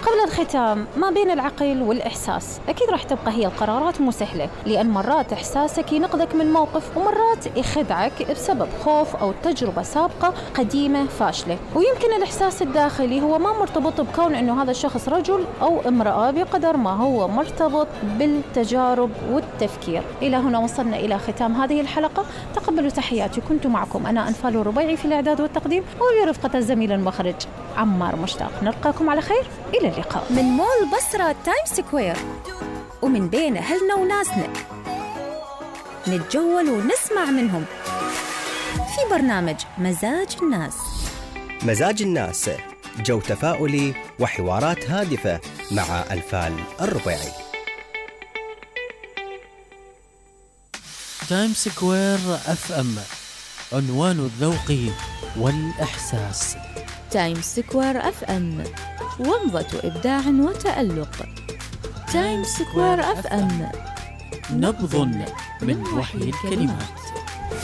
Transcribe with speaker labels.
Speaker 1: قبل الختام، ما بين العقل والإحساس أكيد راح تبقى هي القرارات مو سهلة، لأن مرات إحساسك ينقذك من موقف ومرات يخدعك بسبب خوف أو تجربة سابقة قديمة فاشلة. ويمكن الإحساس الداخلي هو ما مرتبط بكون أنه هذا الشخص رجل أو امرأة بقدر ما هو مرتبط بالتجارب والتفكير. إلى هنا وصلنا إلى ختام هذه الحلقة. تقبلوا تحياتي، كنت معكم أنا أنفال الربيعي في الإعداد والتقديم، وبرفقة الزميل المخرج عمار مشتاق. نلقاكم على خير، إلى اللقاء من مول بصرة تايم سكوير، ومن بين أهلنا وناسنا نتجول ونسمع منهم في برنامج مزاج الناس.
Speaker 2: مزاج الناس، جو تفاؤلي وحوارات هادفة مع أنفال الربيعي.
Speaker 3: تايم سكوير اف ام، عنوان الذوق والإحساس.
Speaker 4: تايم سكوير اف ام، ومضة إبداع وتألق. تايم سكوير اف ام،
Speaker 3: نبض من وحي الكلمات.